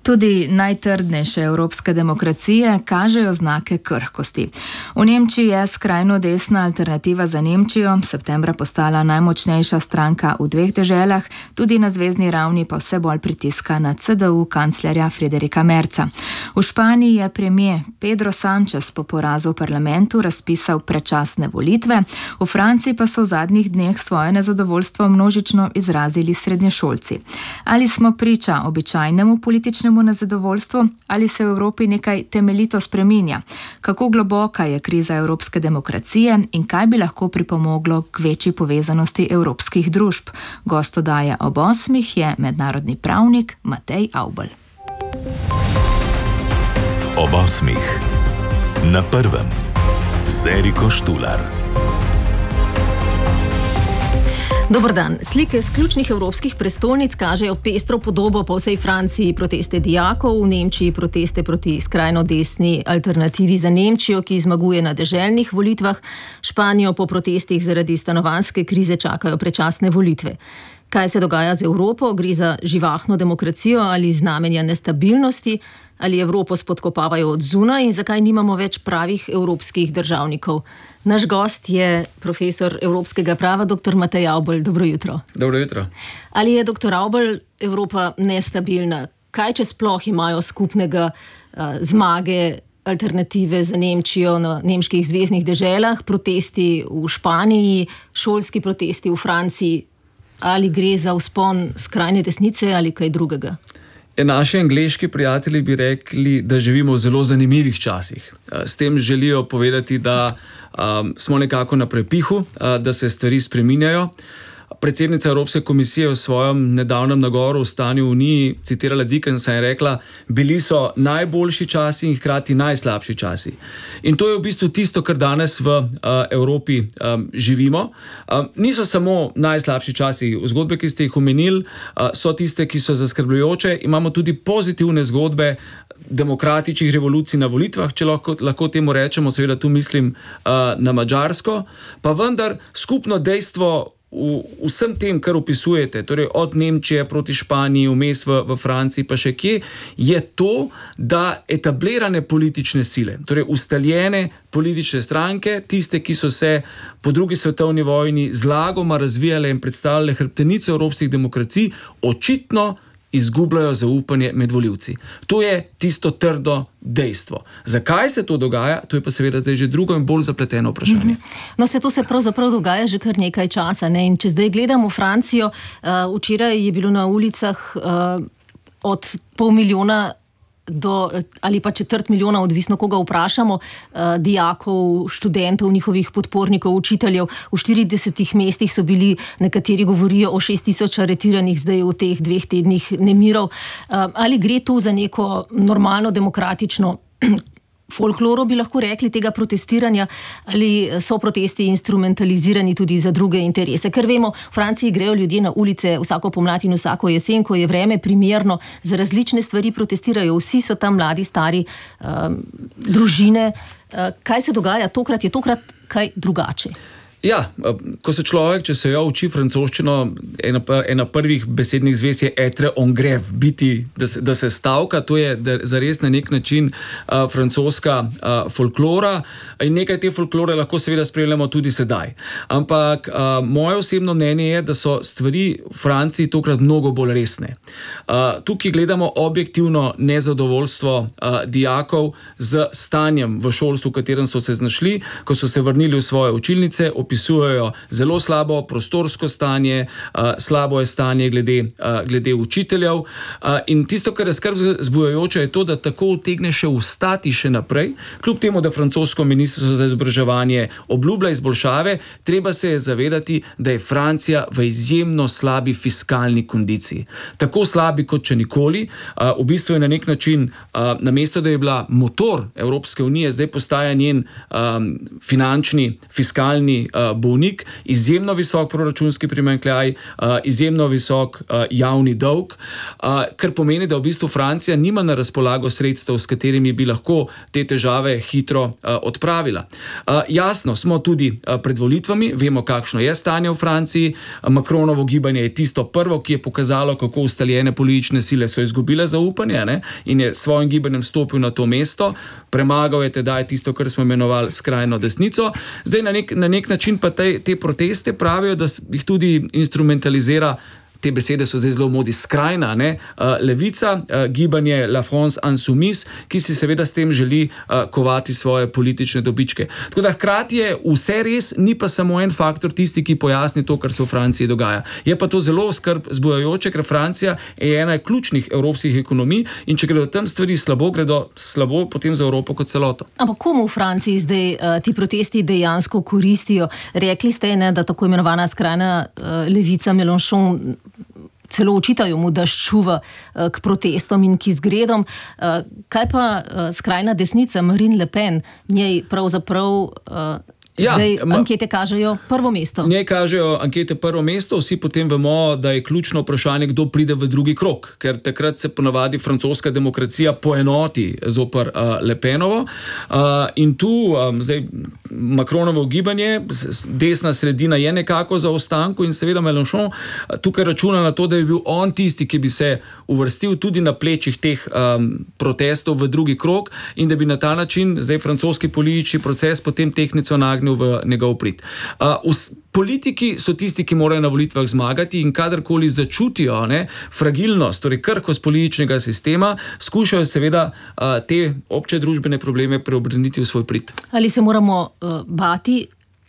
Tudi najtrdnejše evropske demokracije kažejo znake krhkosti. V Nemčiji je skrajno desna Alternativa za Nemčijo septembra postala najmočnejša stranka v dveh deželah, tudi na zvezni ravni pa vse bolj pritiska na CDU kanclerja Friedricha Merza. V Španiji je premier Pedro Sánchez po porazu v parlamentu razpisal predčasne volitve, v Franciji pa so v zadnjih dneh svoje nezadovoljstvo množično izrazili srednješolci. Ali smo priča običajnemu političnemu nezadovoljstvu ali se v Evropi nekaj temeljito spreminja? Kako globoka je kriza evropske demokracije in kaj bi lahko pripomoglo k večji povezanosti evropskih družb? Gost oddaje ob 8 je mednarodni pravnik Matej Avbelj. Ob 8 na prvem z Eriko Štular. Dober dan. Slike z ključnih evropskih prestolnic kažejo pestro podobo po vsej Franciji, proteste dijakov, v Nemčiji proteste proti skrajno desni Alternativi za Nemčijo, ki zmaguje na deželnih volitvah. Španijo po protestih zaradi stanovanjske krize čakajo predčasne volitve. Kaj se dogaja z Evropo? Gre za živahno demokracijo ali znamenja nestabilnosti? Ali Evropo spodkopavajo od zunaj in zakaj nimamo več pravih evropskih državnikov? Naš gost je profesor evropskega prava, dr. Matej Avbelj. Dobro jutro. Dobro jutro. Ali je, dr. Avbelj, Evropa nestabilna? Kaj če sploh imajo skupnega zmage Alternative za Nemčijo na nemških zveznih deželah, protesti v Španiji, šolski protesti v Franciji? Ali gre za vzpon skrajne desnice ali kaj drugega? Naši angleški prijatelji bi rekli, da živimo v zelo zanimivih časih. S tem želijo povedati, da smo nekako na prepihu, da se stvari spreminjajo. Predsednica Evropske komisije v svojem nedavnem nagovoru o stanju v Uniji citirala Dickensa in rekla, bili so najboljši časi in hkrati najslabši časi. In to je v bistvu tisto, kar danes v Evropi živimo. Niso samo najslabši časi. Zgodbe, ki ste jih omenili, so tiste, ki so zaskrbljujoče. Imamo tudi pozitivne zgodbe demokratičnih revolucij na volitvah, če lahko temu rečemo, seveda tu mislim na Madžarsko. Pa vendar skupno dejstvo v vsem tem, kar opisujete, torej od Nemčije proti Španiji, vmes v Franciji, pa še kje, je to, da etablirane politične sile, torej ustaljene politične stranke, tiste, ki so se po drugi svetovni vojni zlagoma razvijale in predstavljale hrbtenico evropskih demokracij, očitno izgubljajo zaupanje med volivci. To je tisto trdo dejstvo. Zakaj se to dogaja? To je pa seveda zdaj že drugo in bolj zapleteno vprašanje. No, to se pravzaprav dogaja že kar nekaj časa, ne? In če zdaj gledamo Francijo, včeraj je bilo na ulicah od 500,000 do ali pa 250,000, odvisno koga vprašamo, dijakov, študentov, njihovih podpornikov, učiteljev. V 40 mestih so bili, nekateri govorijo o 6,000 aretiranih zdaj v teh 2 tednih nemirov. Ali gre tu za neko normalno demokratično folkloro, bi lahko rekli, tega protestiranja, ali so protesti instrumentalizirani tudi za druge interese? Ker vemo, v Franciji grejo ljudje na ulice vsako pomlad in vsako jesen, ko je vreme primerno, za različne stvari protestirajo, vsi so tam mladi, stari, družine. Kaj se dogaja tokrat? Je tokrat kaj drugače? Ja, ko se človek, če se jo uči francoščino, ena prvih besednih zvez je être en grève, biti, da se stavka, to je zares na nek način francoska folklora in nekaj te folklore lahko seveda spremljamo tudi sedaj. Ampak moje osebno mnenje je, da so stvari v Franciji tokrat mnogo bolj resne. Tukaj gledamo objektivno nezadovoljstvo dijakov z stanjem v šolstvu, v katerem so se znašli, ko so se vrnili v svoje učilnice, opisujejo zelo slabo prostorsko stanje, slabo je stanje glede učiteljev. In tisto, kar je skrb zbujajoče, je to, da tako utegne še ustati še naprej. Kljub temu, da francosko ministrstvo za izobraževanje obljublja izboljšave, treba se je zavedati, da je Francija v izjemno slabi fiskalni kondiciji. Tako slabi kot če nikoli. V bistvu je na nek način, namesto da je bila motor Evropske unije, zdaj postaja njen finančni, fiskalni bolnik, izjemno visok proračunski primanjkljaj, izjemno visok javni dolg, kar pomeni, da v bistvu Francija nima na razpolago sredstev, s katerimi bi lahko te težave hitro odpravila. Jasno, smo tudi pred volitvami, vemo, kakšno je stanje v Franciji. Macronovo gibanje je tisto prvo, ki je pokazalo, kako ustaljene politične sile so izgubile zaupanje, ne? In je svojim gibanjem stopil na to mesto, premagal je tedaj tisto, kar smo imenovali skrajno desnico. Zdaj na nek način pa te proteste pravijo, da jih tudi instrumentalizira. Te besede so zdaj zelo v modi, skrajna, ne? Levica, gibanje La France Insoumise, ki si seveda s tem želi kovati svoje politične dobičke. Tako da hkrati je vse res, ni pa samo en faktor tisti, ki pojasni to, kar se v Franciji dogaja. Je pa to zelo skrb zbujajoče, ker Francija je ena ključnih evropskih ekonomij in če gredo tam stvari slabo, gredo slabo potem za Evropo kot celoto. Ampak komu v Franciji zdaj ti protesti dejansko koristijo? Rekli ste, ne, da tako imenovana skrajna levica Mélenchon celo očitajo mu, da ščuva k protestom in k izgredom. Kaj pa skrajna desnica Marine Le Pen? Njej pravzaprav zdaj ankete kažejo prvo mesto. Njej kažejo ankete prvo mesto, vsi potem vemo, da je ključno vprašanje, kdo pride v drugi krog, ker takrat se ponavadi francoska demokracija poenoti zoper Le Penovo. In tu zdaj Macronovo gibanje, desna sredina je nekako za ostanku in seveda Mélenchon tukaj računa na to, da bi bil on tisti, ki bi se uvrstil tudi na plečih teh protestov v drugi krog in da bi na ta način zdaj francoski politični proces potem tehnico nagnil v njegov prid. Politiki so tisti, ki morajo na volitvah zmagati in kadarkoli začutijo fragilnost, torej krhkost političnega sistema, skušajo seveda te obče družbene probleme preobrniti v svoj prid. Ali se moramo bati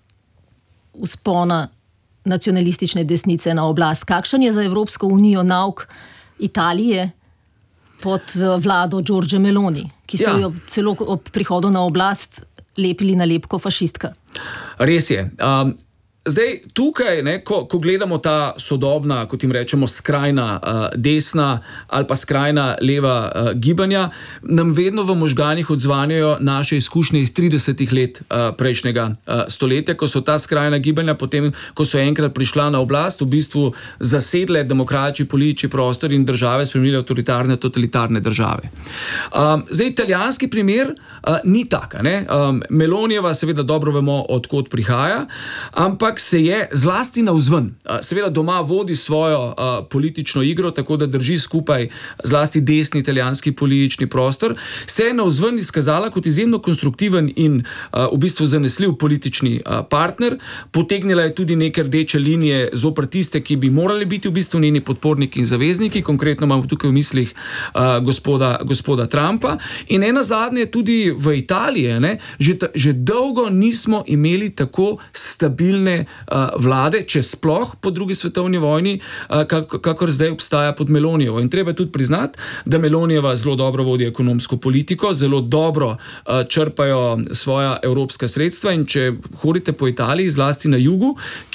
vzpona nacionalistične desnice na oblast? Kakšen je za Evropsko unijo nauk Italije pod vlado Giorgia Meloni, ki so jo celo ob prihodu na oblast lepili nalepko fašistka? Res je. Zdaj, tukaj, ko gledamo ta sodobna, kot jim rečemo, skrajna desna ali pa skrajna leva gibanja, nam vedno v možganih odzvanjajo naše izkušnje iz 30 let prejšnjega stoletja, ko so ta skrajna gibanja potem, ko so enkrat prišla na oblast, v bistvu zasedle demokratični politični prostor in države spremenile avtoritarne, totalitarne države. Zdaj, italijanski primer ni taka. Melonijeva seveda dobro vemo, odkot prihaja, ampak se je zlasti navzven. Seveda doma vodi svojo politično igro, tako da drži skupaj zlasti desni italijanski politični prostor, se je navzven izkazala kot izjemno konstruktiven in v bistvu zanesljiv politični partner. Potegnila je tudi neke rdeče linije zoper tiste, ki bi morali biti v bistvu njeni podporniki in zavezniki, konkretno imamo tukaj v mislih gospoda Trumpa. In nenazadnje tudi v Italiji, že dolgo nismo imeli tako stabilne vlade, če sploh po drugi svetovni vojni, kakor zdaj obstaja pod Melonijevo. In treba tudi priznati, da Melonijeva zelo dobro vodi ekonomsko politiko, zelo dobro črpajo svoja evropska sredstva in če hodite po Italiji, zlasti na jugu,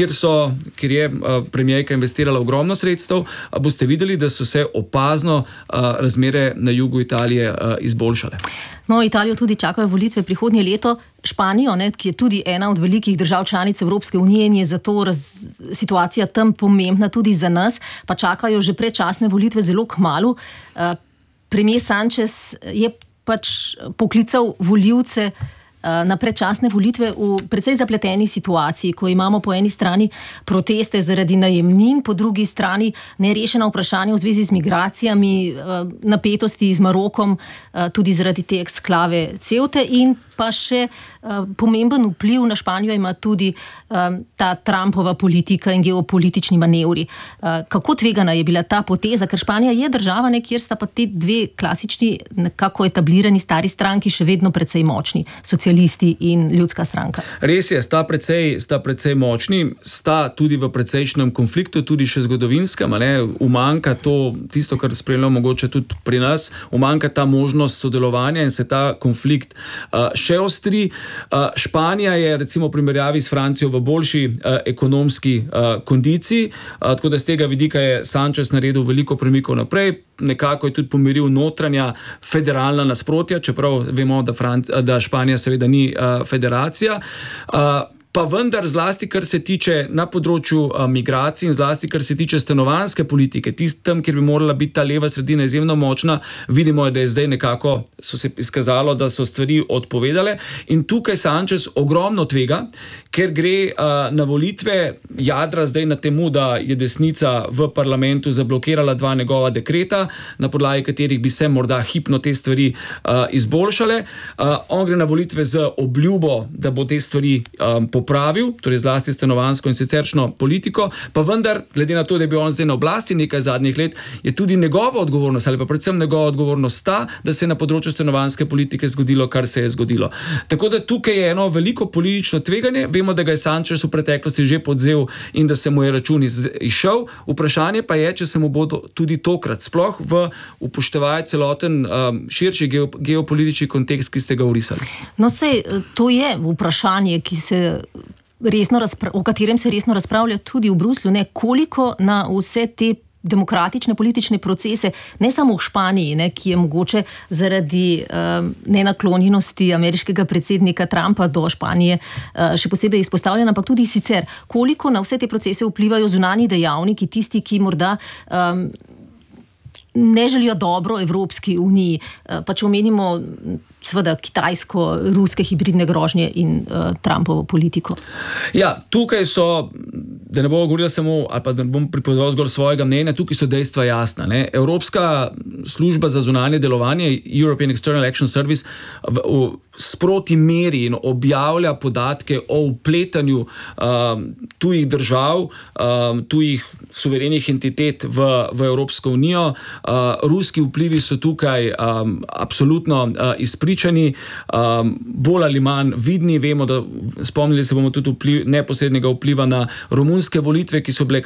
kjer je premijerka investirala ogromno sredstev, boste videli, da so se opazno razmere na jugu Italije izboljšale. No, Italijo tudi čakajo volitve prihodnje leto. Španijo, ki je tudi ena od velikih držav članic Evropske unije in je zato situacija tam pomembna tudi za nas, pa čakajo že predčasne volitve zelo kmalu. Premier Sanchez je pač poklical volivce na predčasne volitve v precej zapleteni situaciji, ko imamo po eni strani proteste zaradi najemnin, po drugi strani nerešena vprašanja v zvezi z migracijami, napetosti z Marokom, tudi zaradi te eksklave Ceute in pa še pomemben vpliv na Španijo ima tudi ta Trumpova politika in geopolitični manevri. Kako tvegana je bila ta poteza, ker Španija je država, kjer sta pa te dve klasični, nekako etablirani stari stranki še vedno precej močni, socialisti in ljudska stranka. Res je, sta precej močni, sta tudi v precejšnjem konfliktu, tudi še zgodovinskem, umanjka tisto, kar spremljamo mogoče tudi pri nas, umanjka ta možnost sodelovanja in se ta konflikt še ostri. Španija je recimo v primerjavi s Francijo v boljši ekonomski kondiciji, tako da z tega vidika je Sanchez naredil veliko premikov naprej, nekako je tudi pomiril notranja federalna nasprotja, čeprav vemo, da Španija seveda ni federacija. Pa vendar zlasti, kar se tiče na področju migracij in zlasti, kar se tiče stanovanjske politike, tistem, kjer bi morala biti ta leva sredina izjemno močna, vidimo, da je zdaj nekako so se izkazalo, da so stvari odpovedale in tukaj Sanchez ogromno tvega, ker gre na volitve jadra zdaj na temu, da je desnica v parlamentu zablokirala 2 njegova dekreta, na podlagi katerih bi se morda hipno te stvari izboljšale. On gre na volitve z obljubo, da bo te stvari popravil, torej zlasti stanovanjsko in siceršno politiko, pa vendar, glede na to, da je bil on zdaj na oblasti nekaj zadnjih let, je tudi njegova odgovornost, ali pa predvsem njegova odgovornost ta, da se je na področju stanovanjske politike zgodilo, kar se je zgodilo. Tako da tukaj je eno veliko politično tveganje, vemo, da ga je Sanchez v preteklosti že podzel in da se mu je račun izšel. Vprašanje pa je, če se mu bodo tudi tokrat, sploh v upoštevaje celoten širši geopolitični kontekst, ki ste ga orisali. No, sej, to je vprašanje, o katerem se resno razpravlja tudi v Bruslju, ne, koliko na vse te demokratične politične procese, ne samo v Španiji, ki je mogoče zaradi nenaklonjenosti ameriškega predsednika Trumpa do Španije še posebej izpostavljen, ampak tudi sicer, koliko na vse te procese vplivajo zunanji dejavniki, tisti, ki morda ne želijo dobro Evropski uniji, pa če omenimo seveda kitajsko-ruske hibridne grožnje in Trumpovo politiko. Ja, tukaj so, da ne bom govoril samo, ali pa da ne bom pripovedoval zgolj svojega mnenja, tukaj so dejstva jasna. Ne? Evropska služba za zunanje delovanje, European External Action Service, sproti meri in objavlja podatke o vpletanju tujih držav, tujih suverenih entitet v Evropsko unijo. Ruski vplivi so tukaj absolutno izpričani, bolj ali manj vidni. Vemo, da spomnili se bomo tudi neposrednega vpliva na romunske volitve, ki so bile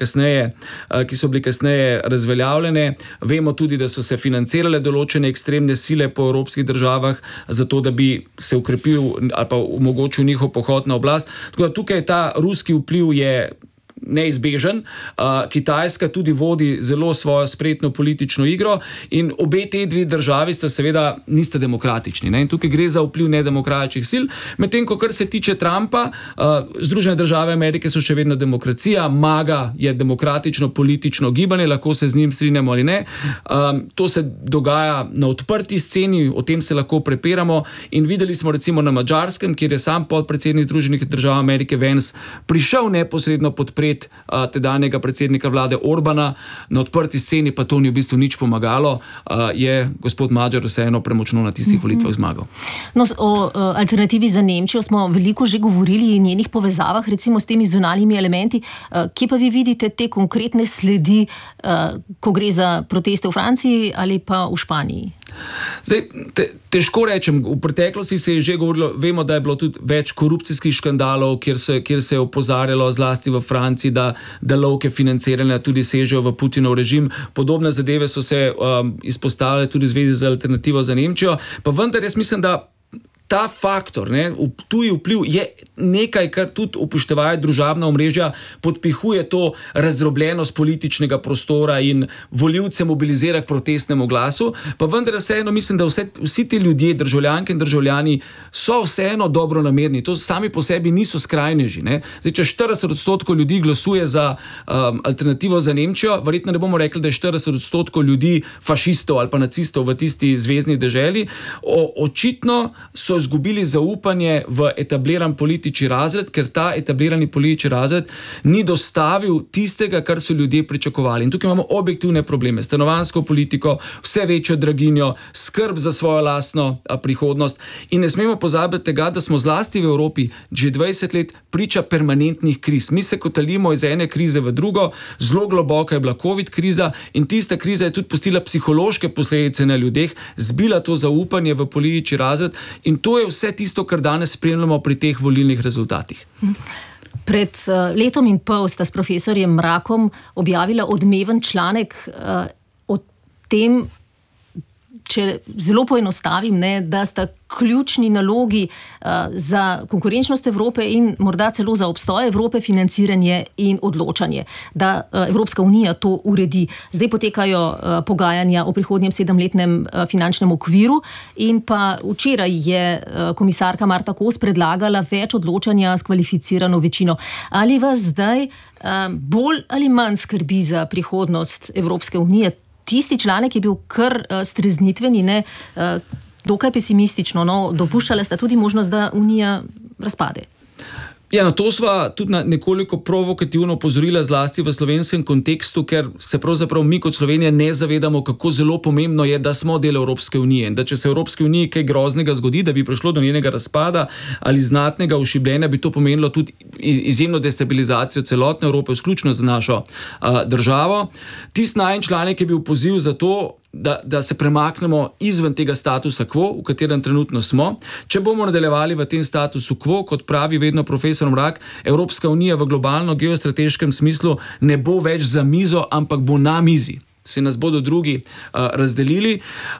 kasneje razveljavljene. Vemo tudi, da so se financirale določene ekstremne sile po evropskih državah, zato da bi se ukrepil ali pa omogočil njihov pohod na oblast. Tako da tukaj ta ruski vpliv je neizbežen. Kitajska tudi vodi zelo svojo spretno politično igro in obe te dve državi sta seveda nista demokratični. Ne? In tukaj gre za vpliv nedemokratičnih sil. Medtem ko kar se tiče Trumpa, Združene države Amerike so še vedno demokracija, MAGA je demokratično politično gibanje, lahko se z njim strinjamo ali ne. To se dogaja na odprti sceni, o tem se lahko prepiramo in videli smo recimo na Madžarskem, kjer je sam podpredsednik Združenih držav Amerike Vance prišel neposredno podpreti tedanjega predsednika vlade Orbana, na odprti sceni pa to ni v bistvu nič pomagalo, je gospod Madžar vseeno premočno na tistih volitvah zmagal. No, o alternativi za Nemčijo smo veliko že govorili in njenih povezavah, recimo s temi zunanjimi elementi. Kje pa vi vidite te konkretne sledi, ko gre za proteste v Franciji ali pa v Španiji? Zdaj, težko rečem, v preteklosti se je že govorilo, vemo, da je bilo tudi več korupcijskih škandalov, kjer se je opozarjalo zlasti v Franciji, da lovke financiranja tudi sežejo v Putinov režim. Podobne zadeve so se izpostavljale tudi v zvezi z alternativo za Nemčijo, pa vendar jaz mislim, da ta faktor, tuji vpliv je nekaj, kar tudi upoštevaje družabna omrežja, podpihuje to razdrobljenost političnega prostora in volivce mobilizira k protestnemu glasu, pa vendar vseeno mislim, da vsi ti ljudje, državljanke in državljani, so vseeno dobronamerni. To sami po sebi niso skrajneži. Zdaj, če 40% ljudi glasuje za alternativo za Nemčijo, verjetno ne bomo rekli, da je 40% ljudi fašistov ali pa nacistov v tisti zvezni deželi. Očitno so izgubili zaupanje v etabliran politični razred, ker ta etablirani politični razred ni dostavil tistega, kar so ljudje pričakovali. In tukaj imamo objektivne probleme. Stanovanjsko politiko, vse večjo draginjo, skrb za svojo lastno prihodnost. In ne smemo pozabiti tega, da smo zlasti v Evropi že 20 let priča permanentnih kriz. Mi se kotalimo iz ene krize v drugo, zelo globoka je bila COVID kriza in tista kriza je tudi pustila psihološke posledice na ljudeh, zbila to zaupanje v politični razred in to je vse tisto, kar danes spremljamo pri teh volilnih rezultatih. Pred letom in pol sta s profesorjem Mrakom objavila odmeven članek o tem, če zelo poenostavim, da sta ključni nalogi za konkurenčnost Evrope in morda celo za obstoj Evrope financiranje in odločanje, da Evropska unija to uredi. Zdaj potekajo pogajanja o prihodnjem 7-letnem finančnem okviru in pa včeraj je komisarka Marta Kos predlagala več odločanja s kvalificirano večino. Ali vas zdaj bolj ali manj skrbi za prihodnost Evropske unije? Tisti članek je bil kar streznitveni, dokaj pesimistično, dopuščala sta tudi možnost, da Unija razpade. Ja, na to sva tudi nekoliko provokativno opozorila zlasti v slovenskem kontekstu, ker se pravzaprav mi kot Slovenija ne zavedamo, kako zelo pomembno je, da smo del Evropske unije. Da če se Evropske unije kaj groznega zgodi, da bi prišlo do njenega razpada ali znatnega ošibljenja, bi to pomenilo tudi izjemno destabilizacijo celotne Evrope, vključno za našo državo. Tisti najin članek je bil poziv za to, da se premaknemo izven tega statusa quo, v katerem trenutno smo. Če bomo nadaljevali v tem statusu quo, kot pravi vedno profesor Mrak, Evropska unija v globalno geostrateškem smislu ne bo več za mizo, ampak bo na mizi. Se nas bodo drugi razdelili.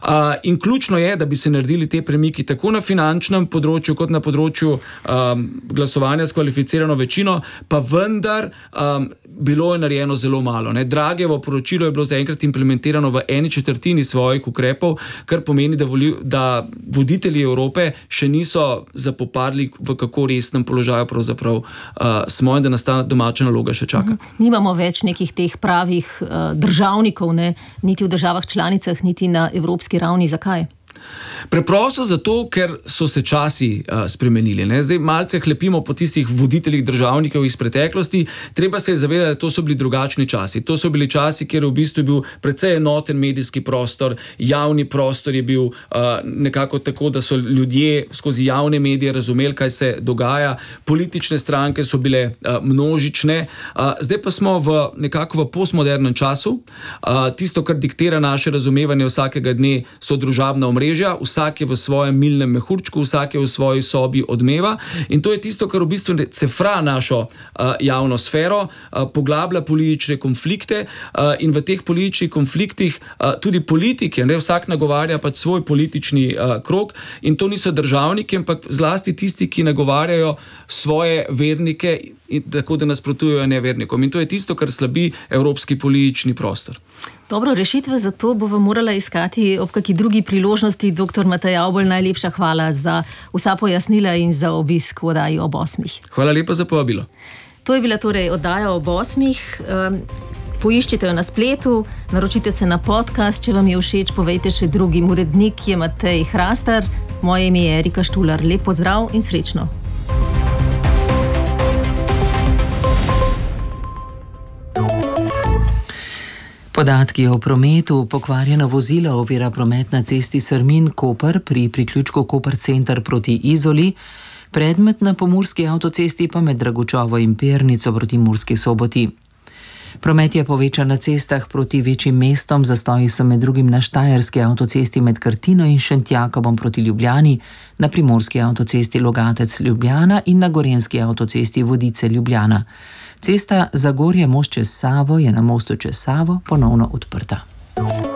In ključno je, da bi se naredili te premiki tako na finančnem področju, kot na področju glasovanja s kvalificirano večino, pa vendar bilo je narejeno zelo malo. Draghevo poročilo je bilo zaenkrat implementirano v 1/4 svojih ukrepov, kar pomeni, da voditelji Evrope še niso zapopadli, v kako resnem položaju pravzaprav smo in da nas ta domača naloga še čaka. Nimamo več nekih teh pravih državnikov, niti v državah članicah, niti na evropski ravni. Zakaj? Preprosto zato, ker so se časi spremenili. Zdaj malce hlepimo po tistih voditeljih državnikov iz preteklosti. Treba se je zavedati, da to so bili drugačni časi. To so bili časi, kjer v bistvu je bil precej enoten medijski prostor, javni prostor je bil nekako tako, da so ljudje skozi javne medije razumeli, kaj se dogaja. Politične stranke so bile množične. Zdaj pa smo nekako v postmodernem času. Tisto, kar diktira naše razumevanje vsakega dne, so družabna omrežja. Vsak je v svojem milnem mehurčku, vsak je v svoji sobi odmeva in to je tisto, kar v bistvu cefra našo javno sfero, poglablja politične konflikte in v teh političnih konfliktih tudi politike, vsak nagovarja pač svoj politični krog in to niso državniki, ampak zlasti tisti, ki nagovarjajo svoje vernike, tako da nasprotujejo nevernikom. In to je tisto, kar slabi evropski politični prostor. Dobro, rešitve za to bomo morala iskati ob kaki drugi priložnosti. Dr. Matej Avbelj, najlepša hvala za vsa pojasnila in za obisk v oddaji ob 8. Hvala lepa za povabilo. To je bila torej oddaja ob 8. Poiščite jo na spletu, naročite se na podcast, če vam je všeč, povejte še drugim. Urednik je Matej Hrastar, moje ime je Erika Štular. Lep pozdrav in srečno. Podatki o prometu: pokvarjeno vozilo ovira promet na cesti Srmin-Koper pri priključku Koper Center proti Izoli, predmet na pomurski avtocesti pa med Dragučovo in Pernico proti Murski Soboti. Promet je povečan na cestah proti večjim mestom, zastoji so med drugim na štajerski avtocesti med Krtino in Šentjakobom proti Ljubljani, na primorski avtocesti Logatec-Ljubljana in na gorenski avtocesti Vodice-Ljubljana. Cesta Zagorje-Most čez Savo je na mostu čez Savo ponovno odprta.